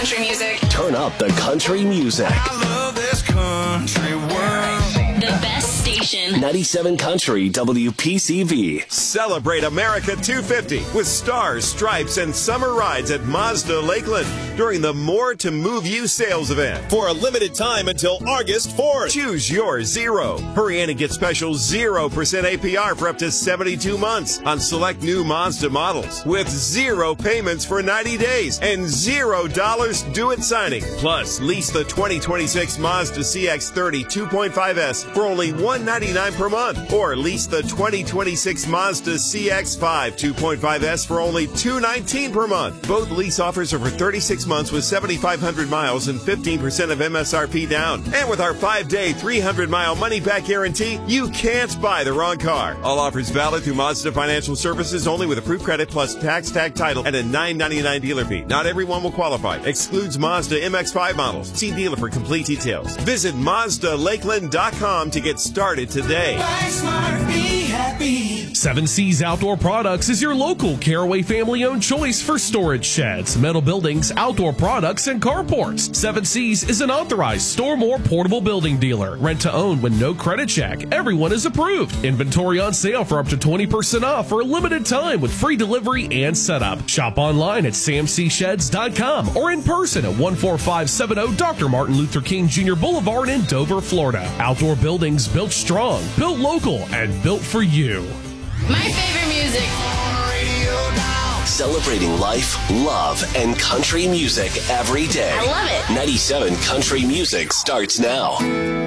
Country music. Turn up the country music. I love this country world. The best station. 97 Country WPCV. Celebrate America 250 with stars, stripes, and summer rides at Mazda Lakeland during the More to Move You sales event. For a limited time until August 4th. Choose your Zero. Hurry in and get special 0% APR for up to 72 months on select new Mazda models with 0 payments for 90 days and $0 due at signing. Plus, lease the 2026 Mazda CX-30 2.5S for only $199 per month, or lease the 2026 Mazda CX-5 2.5S for only $219 per month. Both lease offers are for 36 months with 7,500 miles and 15% of MSRP down. And with our 5-day, 300-mile money-back guarantee, you can't buy the wrong car. All offers valid through Mazda Financial Services only with approved credit plus tax tag title and a $9.99 dealer fee. Not everyone will qualify. Excludes Mazda MX-5 models. See dealer for complete details. Visit MazdaLakeland.com to get started today. Buy smart, be happy. 7 Seas Outdoor Products is your local Caraway family-owned choice for storage sheds, metal buildings, outdoor products, and carports. 7 Seas is an authorized Store More portable building dealer. Rent to own with no credit check. Everyone is approved. Inventory on sale for up to 20% off for a limited time with free delivery and setup. Shop online at samcsheds.com or in person at 14570 Dr. Martin Luther King Jr. Boulevard in Dover, Florida. Outdoor buildings built strong, built local, and built for you. My favorite music. Celebrating life, love, and country music every day. I love it. 97 Country Music starts now.